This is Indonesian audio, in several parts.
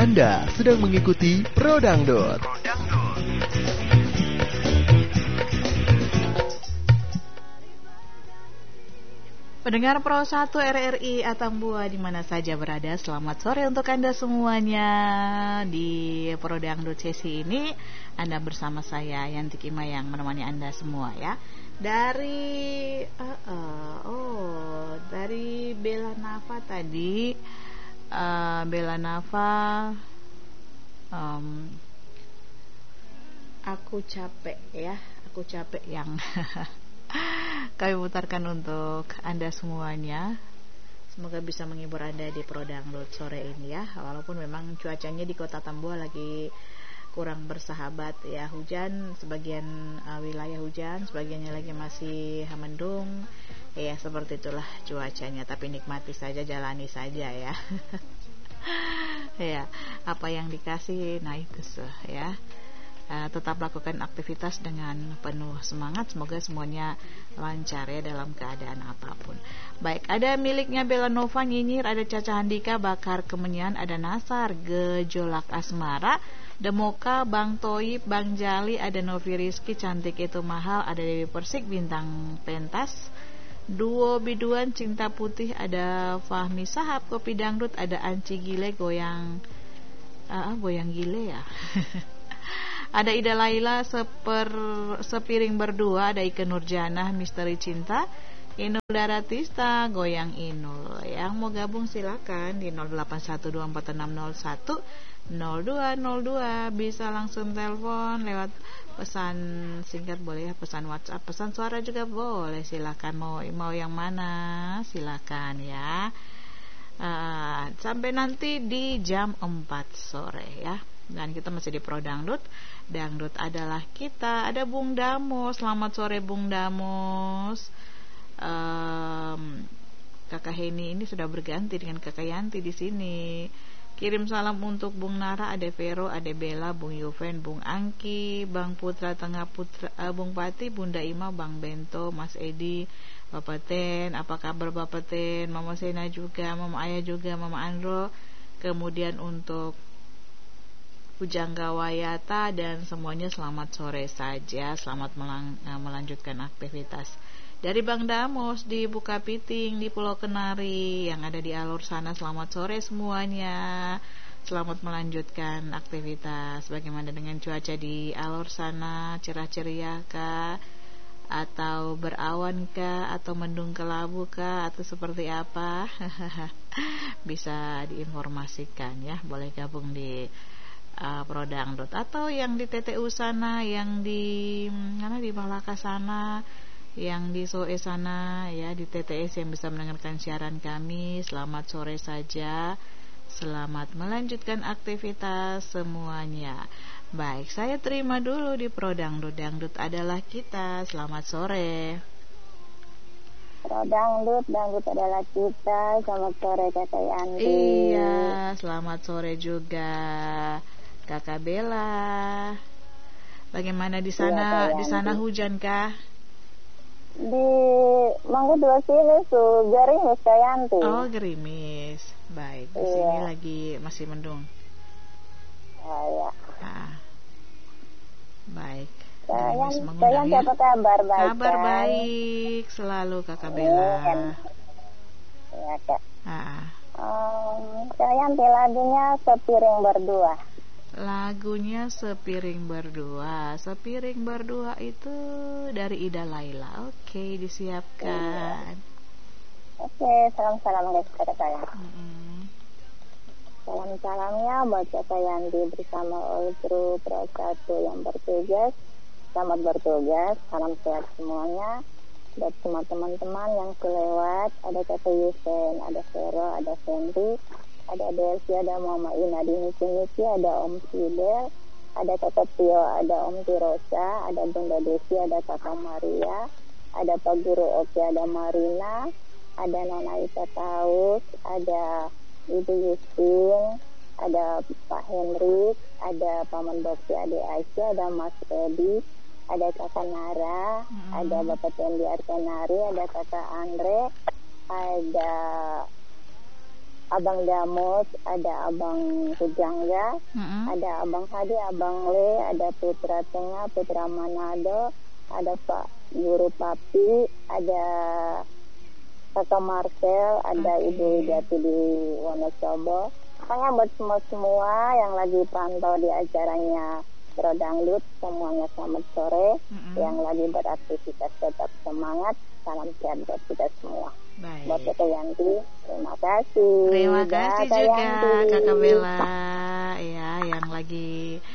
Anda sedang mengikuti Prodangdut. Pendengar Pro 1 RRI Atambua di mana saja berada, selamat sore untuk Anda semuanya. Di Prodangdut sesi ini Anda bersama saya Yanti Kima yang menemani Anda semua ya. Dari dari Bella Nava tadi, Bella Nava, aku capek ya, aku capek yang kami putarkan untuk Anda semuanya. Semoga bisa menghibur Anda di Prodangdut sore ini ya. Walaupun memang cuacanya di Kota Tambua lagi kurang bersahabat ya. Hujan, sebagian wilayah hujan, sebagiannya lagi masih mendung. Ya seperti itulah cuacanya. Tapi nikmati saja, jalani saja ya. Ya, apa yang dikasih, nah itu ya. Tetap lakukan aktivitas dengan penuh semangat. Semoga semuanya lancar ya dalam keadaan apapun. Baik, ada miliknya Bella Nova Nyinyir, ada Caca Handika Bakar Kemenyan, ada Nasar Gejolak Asmara, Demoka Bang Toyib Bang Jali, ada Novi Rizky Cantik Itu Mahal, ada Dewi Persik Bintang Pentas, Duo Biduan Cinta Putih, ada Fahmi Sahab Kopi Dangdut, ada Anci Gile Goyang Gile ya. Ada Ida Laila Sepiring Berdua, ada Ike Nurjanah Misteri Cinta, Inul Daratista Goyang Inul. Yang mau gabung silakan di 081246010202. Bisa langsung telepon lewat pesan singkat boleh ya, pesan WhatsApp, pesan suara juga boleh. Silakan mau yang mana silakan ya. Sampai nanti di jam 4 sore ya. Dan kita masih di Prodangdut. Dangdut adalah kita. Ada Bung Damos. Selamat sore Bung Damos. Kakak Heni ini sudah berganti dengan Kakak Yanti di sini. Kirim salam untuk Bung Nara, ada Vero, ada Bella, Bung Yuven, Bung Angki, Bang Putra Tengah Putra, Bung Pati, Bunda Ima, Bang Bento, Mas Edi, Bapak Ten. Apa kabar Bapak Ten? Mama Sena juga, Mama Ayah juga, Mama Andro. Kemudian untuk Pujangga Wayata dan semuanya selamat sore saja. Selamat melanjutkan aktivitas. Dari Bang Damos di Bukapiting di Pulau Kenari yang ada di alur sana, selamat sore semuanya. Selamat melanjutkan aktivitas. Bagaimana dengan cuaca di alur sana? Cerah ceria kah? Atau berawan kah? Atau mendung kelabu kah? Atau seperti apa? Bisa diinformasikan ya. Boleh gabung di Prodangdut atau yang di TTU sana, yang di mana di Malaka sana, yang di Soe sana ya, di TTS yang bisa mendengarkan siaran kami. Selamat sore saja. Selamat melanjutkan aktivitas semuanya. Baik, saya terima dulu di Prodangdut. Dangdut adalah kita. Selamat sore. Prodangdut, dangdut adalah kita. Selamat sore Kakak Yanti. Iya, selamat sore juga Kakak Bella. Bagaimana di sana? Di sana hujan kah? Di Manggu 2 sini gerimis Kak Yanti. Oh, gerimis. Baik, di sini lagi masih mendung. Iya. Baik. Gerimis mengundang ya. Apa kabar? Baik. Kabar baik selalu Kakak Bella. Iya, Kak. Kak Yanti, lagunya Sepiring Berdua. Lagunya Sepiring Berdua. Sepiring Berdua itu dari Ida Laila. Oke, disiapkan. Oke, salam-salam guys kepada saya. Salam-salamnya buat Kakak Yanti bersama all kru Pro 1 yang bertugas. Selamat bertugas, salam sehat semuanya. Buat semua teman-teman yang kelewat, ada Kakak Yusen, ada Vero, ada Fendi, ada Delsi, ada Mama Ina di Niki, ada Om Fidel, ada Kakak Tio, ada Om Tirosa, ada Bunda Desi, ada Kakak Maria, ada Pak Guru Oki, ada Marina, ada Nona Ita Taus, ada Ibu Yustin, ada Pak Henrik, ada Paman Bakti, ada Aisyah, ada Mas Edi, ada Kakak Nara, ada Bapak Tendi Arkenari, ada Kakak Andre, ada Abang Damus, ada Abang Kujangga, ada Abang Hadi, Abang Le, ada Putra Tengah, Putra Manado, ada Pak Guru Papi, ada Kakak Marcel, ada Ibu Widiati di Wonosobo. Pokoknya buat semua yang lagi pantau di acaranya Pro Dangdut, semuanya selamat sore. Yang lagi beraktivitas tetap semangat. Salam sehat buat kita semua. Baik. Buat Kakak Yanti, terima kasih. Terima kasih Kakak juga Yanti. Kakak Bella ya yang lagi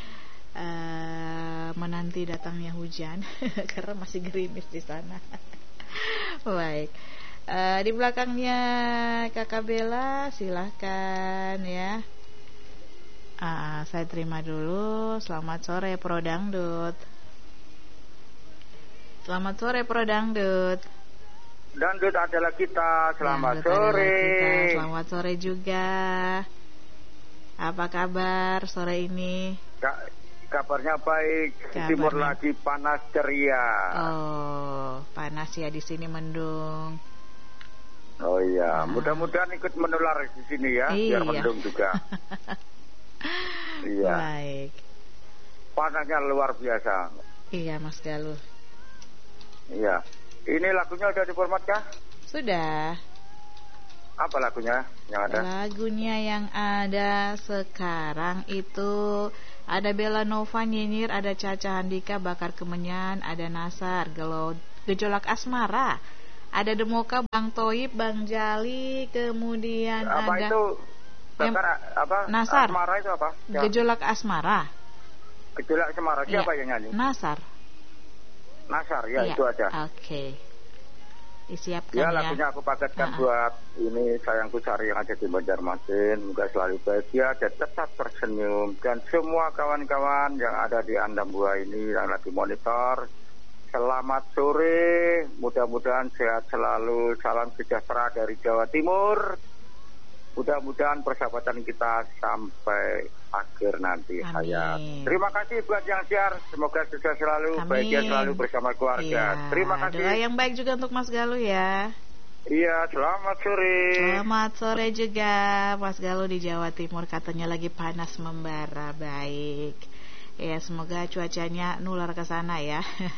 menanti datangnya hujan karena masih gerimis di sana. Baik. Di belakangnya Kakak Bella, silahkan ya. Saya terima dulu. Selamat sore Pro Dangdut. Selamat sore Pro Dangdut. Dangdut adalah kita. Selamat Dangdut adalah sore. kita. Selamat sore juga. Apa kabar sore ini? Kabarnya baik. Kabarnya. Timur lagi panas ceria. Oh, panas ya, di sini mendung. Oh iya, mudah-mudahan ikut menular di sini ya, biar mendung juga. Iya. Baik. Panasnya luar biasa. Iya Mas Galuh. Iya. Ini lagunya udah diformat kah? Sudah. Apa lagunya yang ada? Lagunya yang ada sekarang itu ada Bella Nova nyinyir, ada Caca Handika Bakar Kemenyan, ada Nasar Gejolak Asmara, ada Demoka Bang Toib, Bang Jali, kemudian Apa ada itu? Bakar apa? Nasar. Asmara itu apa? Ya. Gejolak Asmara. Gejolak Asmara. Siapa yang nyanyi? Nasar. Nasar ya, itu aja. Oke. Disiapkan Ya, ya. lagunya aku paketkan buat ini sayangku Sari yang ada di Banjarmasin. Semoga selalu bahagia dan tetap tersenyum. Dan semua kawan-kawan yang ada di Andambua ini yang lagi monitor, selamat sore. Mudah-mudahan sehat selalu. Salam sejahtera dari Jawa Timur. Mudah-mudahan persahabatan kita sampai akhir nanti hayat. Terima kasih buat yang siar. Semoga sukses selalu, bahagia selalu bersama keluarga. Iya, Terima kasih. doa yang baik juga untuk Mas Galuh ya. Iya, selamat sore. Selamat sore juga Mas Galuh di Jawa Timur, katanya lagi panas membara. Baik. Ya, semoga cuacanya nular ke sana ya.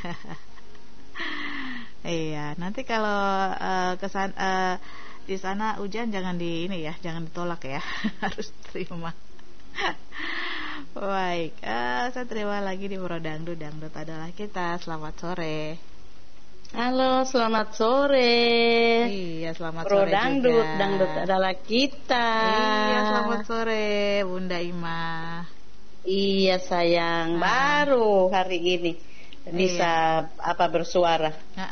Iya, nanti kalau di sana hujan jangan jangan ditolak ya. Harus terima. Baik, saya terima lagi di Pro Dangdut. Dangdut adalah kita. Selamat sore. Halo, selamat sore. Iya, selamat Pro sore Dangdut, juga. Dangdut adalah kita. Iya, selamat sore Bunda Ima. Iya sayang, baru hari ini bisa bersuara.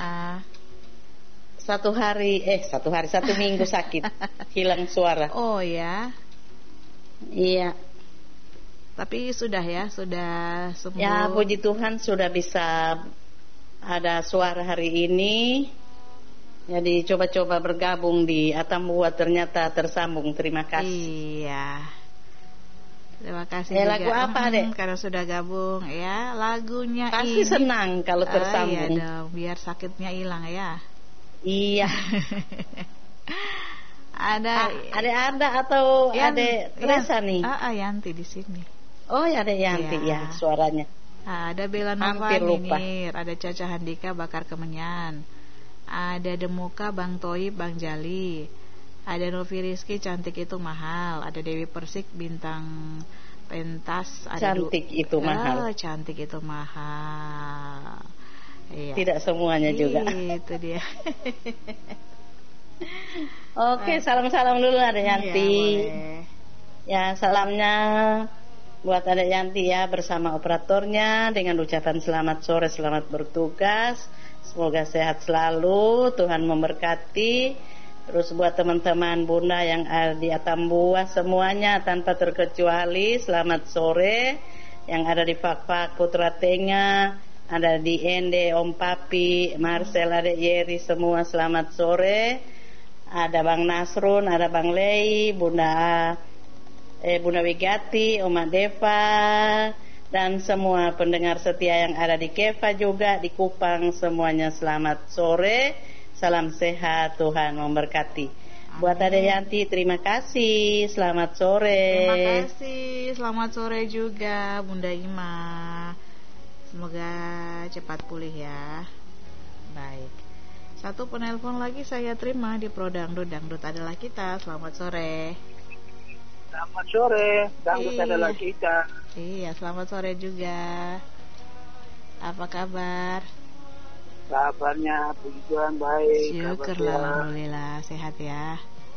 Satu minggu sakit, hilang suara. Oh ya. Iya. Tapi sudah sembuh. Ya, puji Tuhan sudah bisa ada suara hari ini. Jadi coba-coba bergabung di Atambua, ternyata tersambung. Terima kasih. Iya. Terima kasih juga. Lagu apa, Dek? Karena sudah gabung ya. Lagunya pasti ini senang kalau tersambung. Iya dong, biar sakitnya hilang ya. Iya. Ada atau ada Teresa nih? Yanti di sini. Oh ya, ada Yanti ya suaranya. Ada Bella Nova nyinyir, ada Caca Handika Bakar Kemenyan, ada Demoka Bang Toib Bang Jali, ada Novi Rizky Cantik Itu Mahal, ada Dewi Persik Bintang Pentas, ada Cantik Itu Mahal. Cantik Itu Mahal. Iya. Tidak semuanya juga. Itu dia. Oke, salam-salam dulu ada Yanti. Ya, salamnya buat Adek Yanti ya bersama operatornya dengan ucapan selamat sore, selamat bertugas. Semoga sehat selalu, Tuhan memberkati. Terus buat teman-teman Bunda yang ada di Atambua semuanya tanpa terkecuali selamat sore. Yang ada di Fak-Fak Putra Tengah, ada di Ende, Om Papi, Marcel, Adek Yeri, semua selamat sore. Ada Bang Nasrun, ada Bang Lei, Bunda Wigati, Oma Deva, dan semua pendengar setia yang ada di Keva juga, di Kupang, semuanya selamat sore. Salam sehat, Tuhan memberkati. Buat Adek Yanti, terima kasih. Selamat sore. Terima kasih. Selamat sore juga Bunda Ima. Semoga cepat pulih ya. Baik. Satu penelpon lagi saya terima di Pro Dangdut. Dangdut adalah kita. Selamat sore. Selamat sore. Dangdut adalah kita. Iya, selamat sore juga. Apa kabar? Kabarnya puji Tuhan baik. Syukurlah, alhamdulillah sehat ya.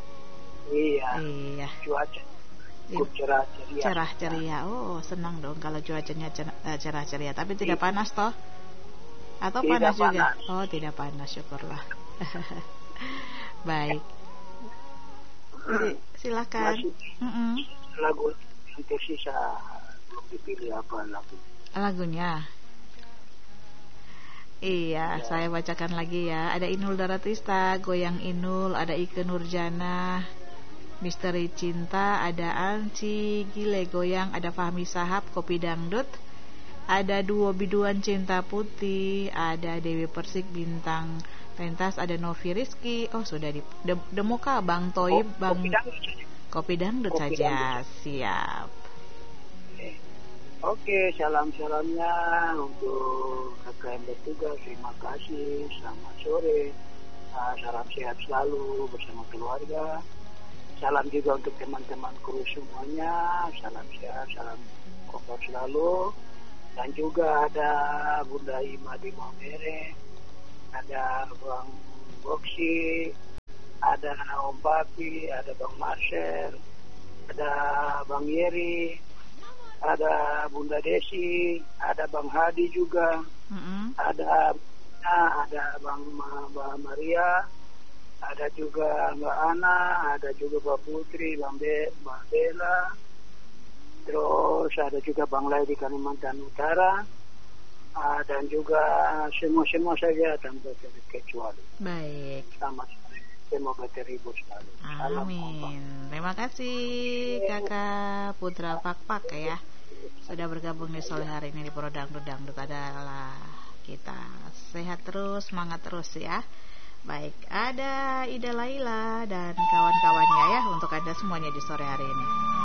Iya. Cuaca cukup cerah ceria. Cerah ceria. Oh, senang dong kalau cuacanya cerah ceria. Tapi tidak panas toh? Atau tidak panas juga? Panas. Oh, tidak panas, syukurlah. Baik. Silakan. Lagu yang tersisa belum dipilih apa lagunya. Iya, saya bacakan lagi ya. Ada Inul Daratista, Goyang Inul, ada Ike Nurjana, Misteri Cinta, ada Anci Gile Goyang, ada Fahmi Sahab, Kopi Dangdut, ada Duo Biduan Cinta Putih, ada Dewi Persik Bintang Pentas, ada Novi Rizky. Oh, sudah di Demoka Bang Toib, Bang Kopi Dangdut saja. Siap. Oke, salam-salamnya untuk kakak yang bertugas. Terima kasih. Selamat sore. Salam sehat selalu bersama keluarga. Salam juga untuk teman-teman kru semuanya. Salam sehat, salam kokoh selalu. Dan juga ada Bunda Ima di Maumere, ada Bang Boksi, ada Om Papi, ada Bang Marcel, ada Bang Yeri, ada Bunda Desi, ada Bang Hadi juga, ada Bang Maria, ada juga Mbak Ana, ada juga Mbak Putri, Mbak Bella, terus ada juga Bang Lai di Kalimantan Utara, dan juga semua saja tanpa terkecuali. Baik. Selamat sore. Semoga terhibur selalu. Amin. Terima kasih Kakak Putra Pak ya, sudah bergabung di sore hari ini di Pro Dangdut. Dangdut adalah kita. Sehat terus, semangat terus ya. Baik, ada Ida Laila dan kawan-kawannya ya untuk Anda semuanya di sore hari ini.